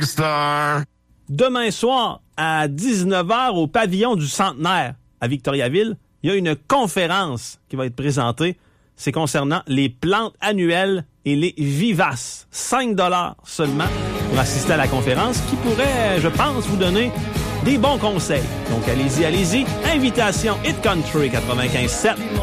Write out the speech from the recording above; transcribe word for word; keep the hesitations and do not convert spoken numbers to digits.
big star. Demain soir, à dix-neuf heures, au pavillon du Centenaire, à Victoriaville, il y a une conférence qui va être présentée. C'est concernant les plantes annuelles et les vivaces. cinq dollars seulement pour assister à la conférence qui pourrait, je pense, vous donner des bons conseils. Donc allez-y, allez-y. Invitation Hit Country quatre-vingt-quinze sept.